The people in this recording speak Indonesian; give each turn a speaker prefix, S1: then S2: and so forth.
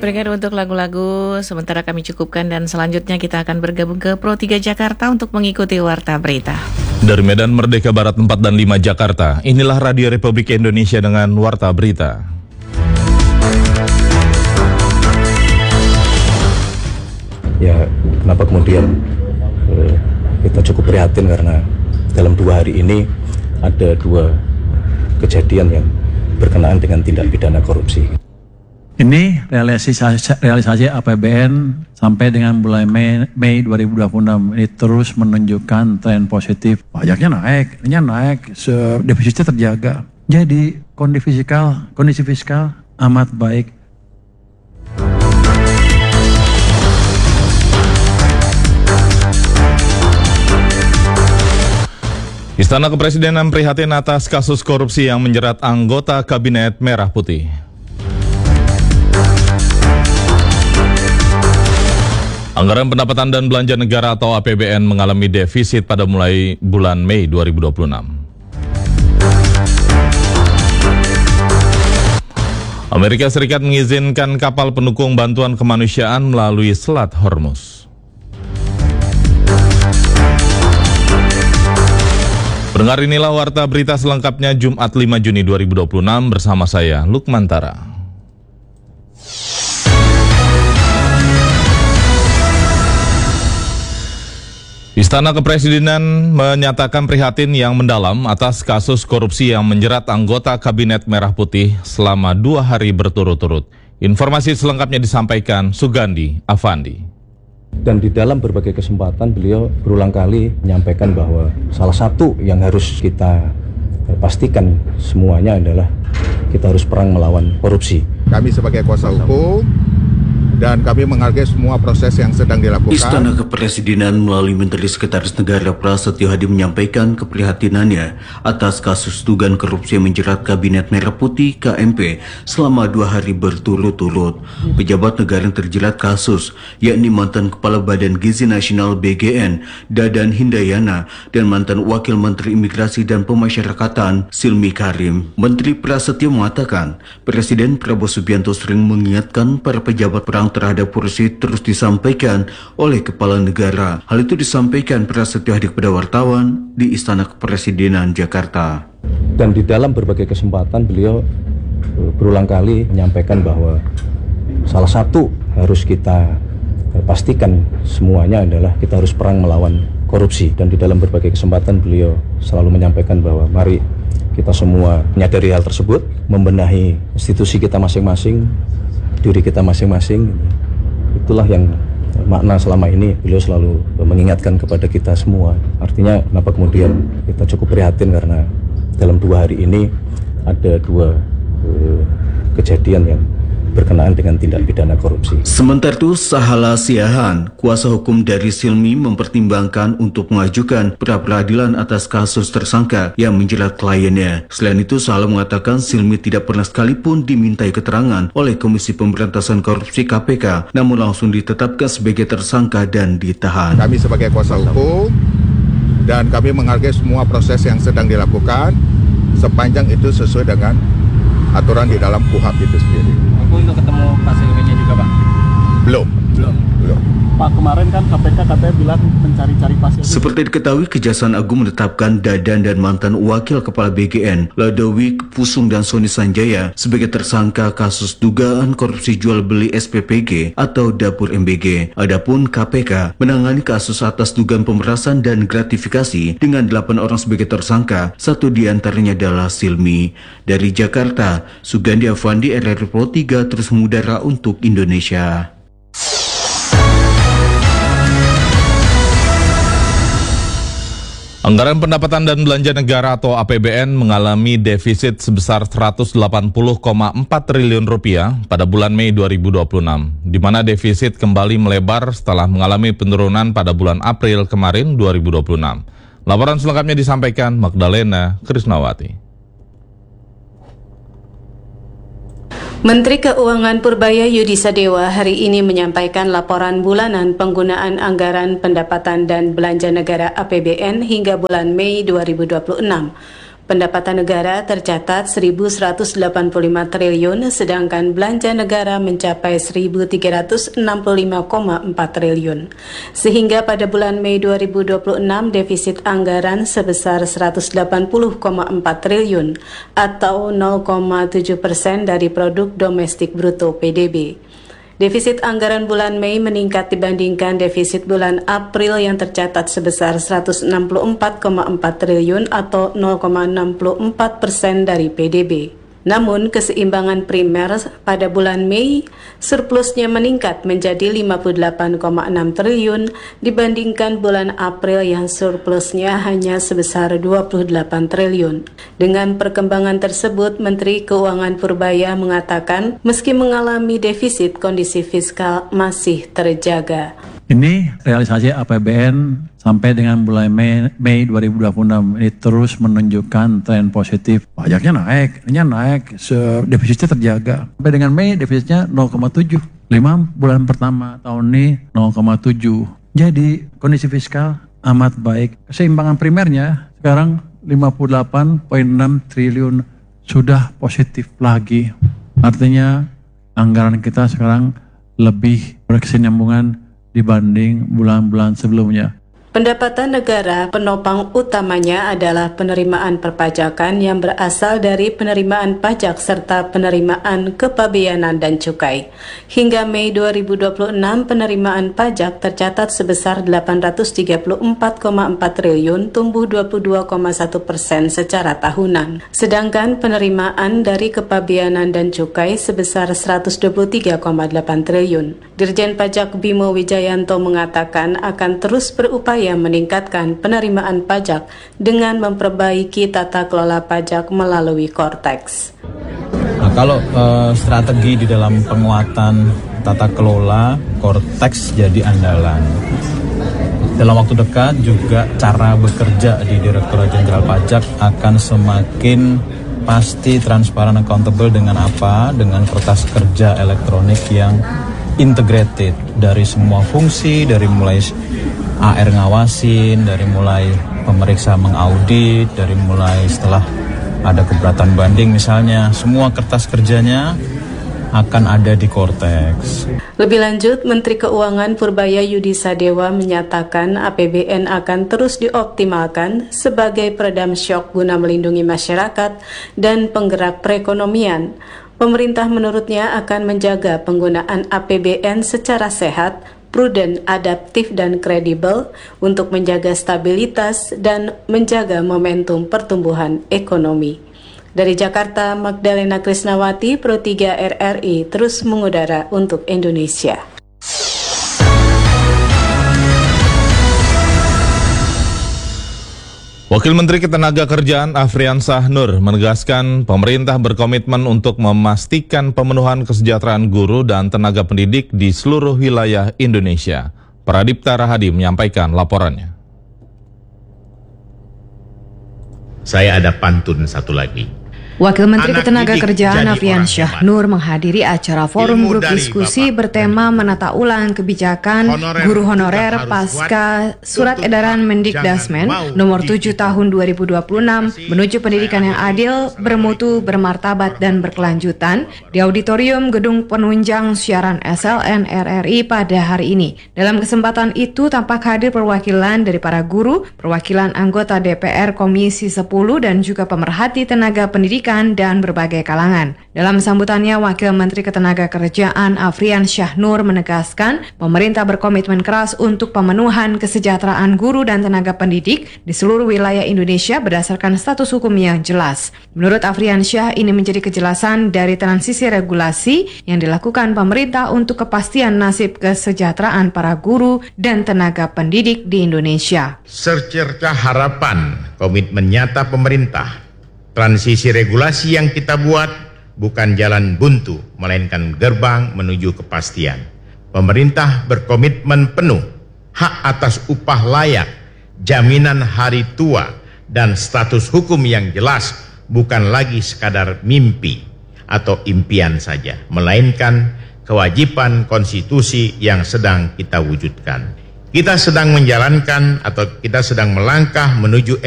S1: Berikan untuk lagu-lagu sementara kami cukupkan dan selanjutnya kita akan bergabung ke Pro 3 Jakarta untuk mengikuti Warta Berita.
S2: Dari Medan Merdeka Barat 4 dan 5 Jakarta, inilah Radio Republik Indonesia dengan Warta Berita.
S3: Ya, kenapa kemudian kita cukup prihatin karena dalam 2 hari ini ada 2 kejadian yang berkenaan dengan tindak pidana korupsi.
S4: Ini realisasi APBN sampai dengan bulan Mei 2026 ini terus menunjukkan tren positif. Pajaknya naik, defisitnya terjaga. Jadi kondisi fiskal amat baik.
S2: Istana Kepresidenan prihatin atas kasus korupsi yang menjerat anggota Kabinet Merah Putih. Anggaran Pendapatan dan Belanja Negara atau APBN mengalami defisit pada mulai bulan Mei 2026. Amerika Serikat mengizinkan kapal pendukung bantuan kemanusiaan melalui Selat Hormuz. Pendengar, inilah Warta Berita selengkapnya Jumat 5 Juni 2026 bersama saya, Lukman Tara. Istana Kepresidenan menyatakan prihatin yang mendalam atas kasus korupsi yang menjerat anggota Kabinet Merah Putih selama 2 hari berturut-turut. Informasi selengkapnya disampaikan Sugandi Avandi.
S3: Dan di dalam berbagai kesempatan beliau berulang kali menyampaikan bahwa salah satu yang harus kita pastikan semuanya adalah kita harus perang melawan korupsi.
S5: Kami sebagai kuasa hukum dan kami menghargai semua proses yang sedang dilakukan.
S6: Istana Kepresidenan melalui Menteri Sekretaris Negara Prasetyo Hadi menyampaikan keprihatinannya atas kasus dugaan korupsi yang menjerat Kabinet Merah Putih KMP selama 2 hari berturut-turut. Pejabat negara yang terjerat kasus, yakni mantan Kepala Badan Gizi Nasional BGN, Dadan Hindayana, dan mantan Wakil Menteri Imigrasi dan Pemasyarakatan, Silmi Karim. Menteri Prasetyo mengatakan, Presiden Prabowo Subianto sering mengingatkan para pejabat perang terhadap korupsi terus disampaikan oleh Kepala Negara. Hal itu disampaikan Prasetyo Hadi kepada wartawan di Istana Kepresidenan Jakarta.
S3: Dan di dalam berbagai kesempatan beliau berulang kali menyampaikan bahwa salah satu harus kita pastikan semuanya adalah kita harus perang melawan korupsi. Dan di dalam berbagai kesempatan beliau selalu menyampaikan bahwa mari kita semua menyadari hal tersebut, membenahi institusi kita masing-masing, diri kita masing-masing. Itulah yang makna selama ini beliau selalu mengingatkan kepada kita semua. Artinya kenapa kemudian kita cukup prihatin karena dalam 2 hari ini ada 2 kejadian yang berkenaan dengan tindak pidana korupsi.
S6: Sementara itu, Sahala Siahan, kuasa hukum dari Silmi, mempertimbangkan untuk mengajukan pra-peradilan atas kasus tersangka yang menjerat kliennya. Selain itu, Sahala mengatakan Silmi tidak pernah sekalipun dimintai keterangan oleh Komisi Pemberantasan Korupsi KPK, namun langsung ditetapkan sebagai tersangka dan ditahan.
S5: Kami sebagai kuasa hukum dan kami menghargai semua proses yang sedang dilakukan sepanjang itu sesuai dengan aturan di dalam KUHAP itu sendiri.
S7: Untuk ketemu Pak Silmi-nya juga, Pak?
S5: Belum.
S7: Pak, kemarin kan KPK katanya bilang mencari-cari Pak Silmi.
S6: Seperti diketahui, Kejaksaan Agung menetapkan Dadan dan mantan Wakil Kepala BGN, Ladowi Pusung dan Soni Sanjaya sebagai tersangka kasus dugaan korupsi jual beli SPPG atau Dapur MBG. Adapun KPK menangani kasus atas dugaan pemerasan dan gratifikasi dengan 8 orang sebagai tersangka, 1 diantaranya adalah Silmi. Dari Jakarta, Sugandi Avandi, RRI Pro 3 terus mengudara untuk Indonesia.
S2: Anggaran Pendapatan dan Belanja Negara atau APBN mengalami defisit sebesar 180,4 triliun rupiah pada bulan Mei 2026, di mana defisit kembali melebar setelah mengalami penurunan pada bulan April kemarin 2026. Laporan selengkapnya disampaikan Magdalena Krisnawati.
S8: Menteri Keuangan Purbaya Yudi Sadewa hari ini menyampaikan laporan bulanan penggunaan anggaran pendapatan dan belanja negara APBN hingga bulan Mei 2026. Pendapatan negara tercatat 1.185 triliun, sedangkan belanja negara mencapai 1.365,4 triliun. Sehingga pada bulan Mei 2026, defisit anggaran sebesar 180,4 triliun atau 0,7% dari produk domestik bruto PDB. Defisit anggaran bulan Mei meningkat dibandingkan defisit bulan April yang tercatat sebesar 164,4 triliun atau 0,64% dari PDB. Namun, keseimbangan primer pada bulan Mei surplusnya meningkat menjadi 58,6 triliun dibandingkan bulan April yang surplusnya hanya sebesar 28 triliun. Dengan perkembangan tersebut, Menteri Keuangan Purbaya mengatakan meski mengalami defisit, kondisi fiskal masih terjaga.
S4: Ini realisasi APBN sampai dengan bulan Mei 2026 ini terus menunjukkan tren positif. Pajaknya naik, defisitnya terjaga. Sampai dengan Mei defisitnya 0,7. 5 bulan pertama tahun ini 0,7. Jadi kondisi fiskal amat baik. Keseimbangan primernya sekarang 58,6 triliun sudah positif lagi. Artinya anggaran kita sekarang lebih berkesinambungan dibanding bulan-bulan sebelumnya.
S8: Pendapatan negara penopang utamanya adalah penerimaan perpajakan yang berasal dari penerimaan pajak serta penerimaan kepabeanan dan cukai. Hingga Mei 2026, penerimaan pajak tercatat sebesar 834,4 triliun, tumbuh 22,1% secara tahunan. Sedangkan penerimaan dari kepabeanan dan cukai sebesar 123,8 triliun. Dirjen Pajak Bimo Wijayanto mengatakan akan terus berupaya meningkatkan penerimaan pajak dengan memperbaiki tata kelola pajak melalui Cortex.
S9: Nah, kalau strategi di dalam penguatan tata kelola, Cortex jadi andalan. Dalam waktu dekat juga cara bekerja di Direktorat Jenderal Pajak akan semakin pasti, transparan, accountable dengan apa? Dengan kertas kerja elektronik yang integrated dari semua fungsi, dari mulai AR ngawasin, dari mulai pemeriksa mengaudit, dari mulai setelah ada keberatan banding misalnya, semua kertas kerjanya akan ada di Cortex.
S8: Lebih lanjut, Menteri Keuangan Purbaya Yudi Sadewa menyatakan APBN akan terus dioptimalkan sebagai peredam syok guna melindungi masyarakat dan penggerak perekonomian. Pemerintah menurutnya akan menjaga penggunaan APBN secara sehat, prudent, adaptif, dan kredibel untuk menjaga stabilitas dan menjaga momentum pertumbuhan ekonomi. Dari Jakarta, Magdalena Krisnawati, Pro 3 RRI, terus mengudara untuk Indonesia.
S2: Wakil Menteri Ketenagakerjaan Afrian Syahnur menegaskan pemerintah berkomitmen untuk memastikan pemenuhan kesejahteraan guru dan tenaga pendidik di seluruh wilayah Indonesia. Pradipta Rahadi menyampaikan laporannya.
S10: Saya ada pantun satu lagi.
S11: Wakil Menteri Ketenagakerjaan Afrian Syahnur menghadiri acara forum grup diskusi bertema menata ulang kebijakan guru honorer pasca Surat Edaran Mendikdasmen nomor 7 tahun 2026 menuju pendidikan yang adil, bermutu, bermartabat, dan berkelanjutan di auditorium Gedung Penunjang Siaran SLN RRI pada hari ini. Dalam kesempatan itu tampak hadir perwakilan dari para guru, perwakilan anggota DPR Komisi 10, dan juga pemerhati tenaga pendidikan dan berbagai kalangan. Dalam sambutannya, Wakil Menteri Ketenagakerjaan Afrian Syahnur menegaskan pemerintah berkomitmen keras untuk pemenuhan kesejahteraan guru dan tenaga pendidik di seluruh wilayah Indonesia berdasarkan status hukum yang jelas. Menurut Afrian Syah, ini menjadi kejelasan dari transisi regulasi yang dilakukan pemerintah untuk kepastian nasib kesejahteraan para guru dan tenaga pendidik di Indonesia.
S10: Secerca harapan komitmen nyata pemerintah. Transisi regulasi yang kita buat bukan jalan buntu, melainkan gerbang menuju kepastian. Pemerintah berkomitmen penuh hak atas upah layak, jaminan hari tua, dan status hukum yang jelas bukan lagi sekadar mimpi atau impian saja, melainkan kewajiban konstitusi yang sedang kita wujudkan. Kita sedang menjalankan atau kita sedang melangkah menuju